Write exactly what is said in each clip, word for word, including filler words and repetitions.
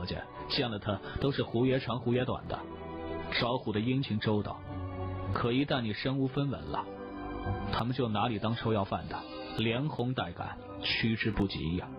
家见了他都是胡爷长胡爷短的，招呼的殷勤周到，可一旦你身无分文了，他们就拿你当臭要饭的，连哄带赶，趋之不及呀。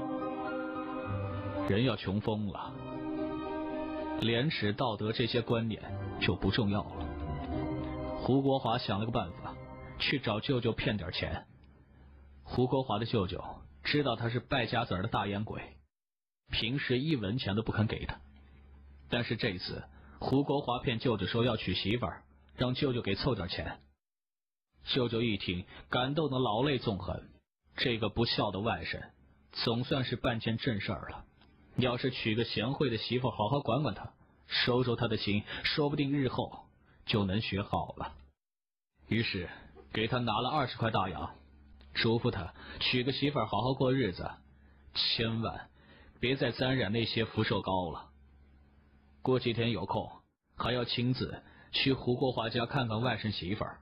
人要穷疯了，廉耻道德这些观念就不重要了。胡国华想了个办法，去找舅舅骗点钱。胡国华的舅舅知道他是败家子儿的大烟鬼，平时一文钱都不肯给他。但是这一次，胡国华骗舅舅说要娶媳妇儿，让舅舅给凑点钱。舅舅一听，感动的老泪纵横，这个不孝的外甥总算是办件正事儿了。要是娶个贤惠的媳妇，好好管管他，收收他的心，说不定日后就能学好了。于是给他拿了二十块大洋，嘱咐他娶个媳妇儿好好过日子，千万别再沾染那些福寿膏了。过几天有空还要亲自去胡国华家看看外甥媳妇儿。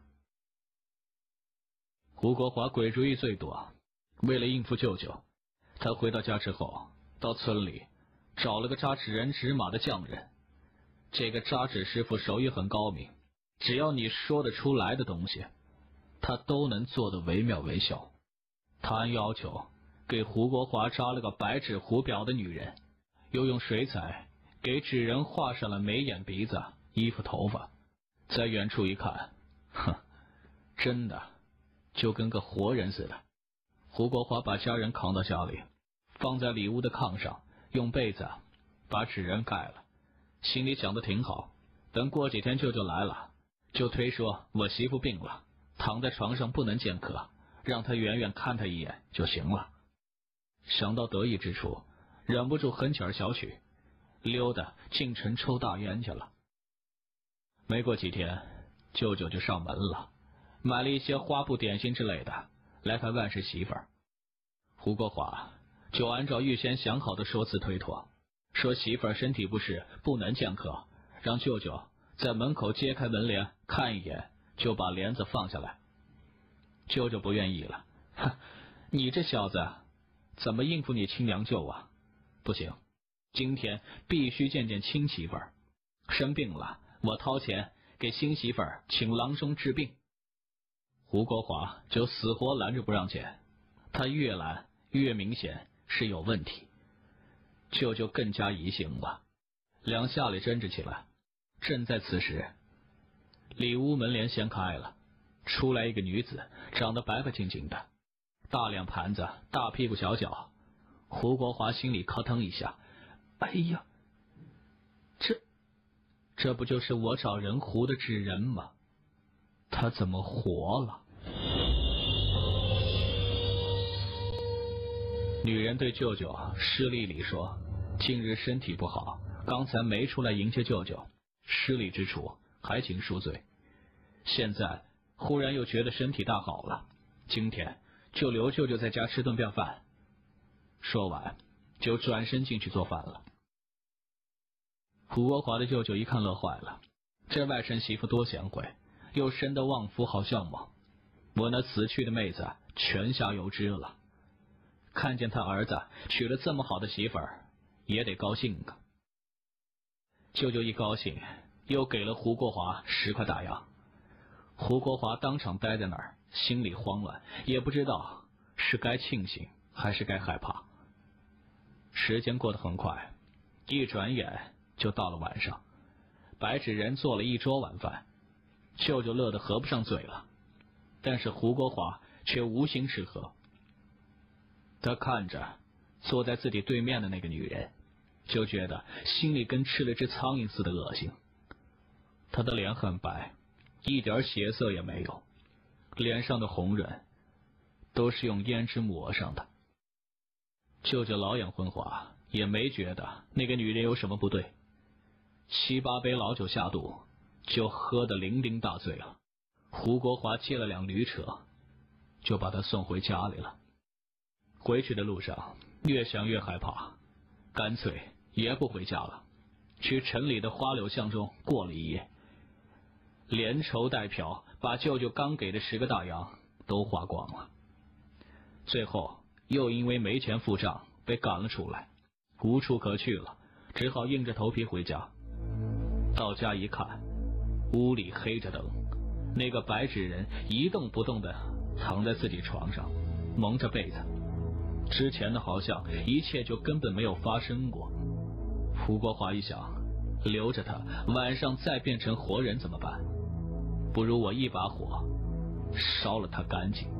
胡国华鬼主意最多，为了应付舅舅，他回到家之后，到村里找了个扎纸人纸马的匠人。这个扎纸师傅手艺很高明，只要你说得出来的东西，他都能做得惟妙惟肖。他按要求给胡国华扎了个白纸胡表的女人，又用水彩给纸人画上了眉眼鼻子衣服头发。在远处一看，哼，真的就跟个活人似的。胡国华把家人扛到家里，放在里屋的炕上，用被子把纸人盖了，心里想的挺好，等过几天舅舅来了，就推说我媳妇病了，躺在床上不能见客，让他远远看他一眼就行了。想到得意之处，忍不住哼起儿小曲，溜达进城抽大烟去了。没过几天，舅舅就上门了，买了一些花布点心之类的来看万氏媳妇儿。胡国华就按照预先想好的说辞推脱，说媳妇儿身体不适不能见客，让舅舅在门口揭开门帘看一眼，就把帘子放下来。舅舅不愿意了，哼，你这小子怎么应付你亲娘舅啊？不行，今天必须见见亲媳妇儿，生病了我掏钱给新媳妇儿请郎中治病。胡国华就死活拦着不让见，他越拦越明显是有问题。舅舅更加疑心了，两下里争执起来。正在此时，里屋门帘掀开了，出来一个女子，长得白白净净的，大脸盘子，大屁股小脚。胡国华心里咯腾一下，哎呀，这这不就是我找人胡的纸人吗？他怎么活了？女人对舅舅施礼礼说，近日身体不好，刚才没出来迎接舅舅，失礼之处还请恕罪。现在忽然又觉得身体大好了，今天就留舅舅在家吃顿便饭。说完就转身进去做饭了。胡国华的舅舅一看乐坏了，这外甥媳妇多贤惠，又生得旺夫好相貌，我那死去的妹子泉下有知了。看见他儿子娶了这么好的媳妇儿，也得高兴啊。舅舅一高兴，又给了胡国华十块大洋。胡国华当场呆在那儿，心里慌乱，也不知道是该庆幸还是该害怕。时间过得很快，一转眼就到了晚上。白纸人做了一桌晚饭，舅舅乐得合不上嘴了，但是胡国华却无心吃喝。他看着坐在自己对面的那个女人，就觉得心里跟吃了只苍蝇似的恶心。她的脸很白，一点血色也没有，脸上的红润都是用胭脂抹上的。舅舅老眼昏花，也没觉得那个女人有什么不对。七八杯老酒下肚，就喝得酩酊大醉了。胡国华借了辆驴车，就把他送回家里了。回去的路上越想越害怕，干脆也不回家了，去城里的花柳巷中过了一夜，连筹带嫖把舅舅刚给的十个大洋都花光了。最后又因为没钱付账被赶了出来，无处可去了， 只好硬着头皮回家。到家一看，屋里黑着灯，那个白纸人一动不动地躺在自己床上，蒙着被子。之前的好像一切就根本没有发生过。胡国华一想，留着他晚上再变成活人怎么办？不如我一把火烧了他干净。